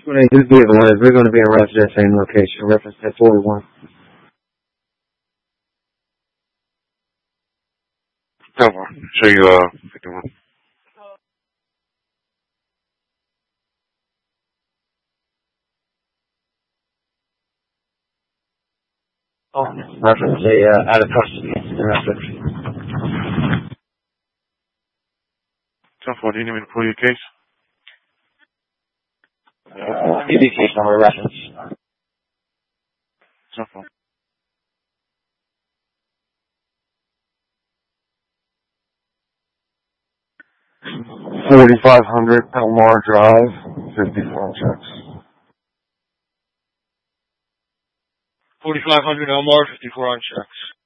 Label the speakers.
Speaker 1: What I do vehicle is we're going to be arrested at the same location. Reference to 41.
Speaker 2: Come on. Show you, 51.
Speaker 1: Oh, reference a, out of custody reference.
Speaker 2: 10-4, do you need me to pull your case?
Speaker 1: Give me case number reference.
Speaker 2: 10-4. $4,500 Elmar Drive, 54 on checks.
Speaker 3: 4,500 Elmar, 54 on checks.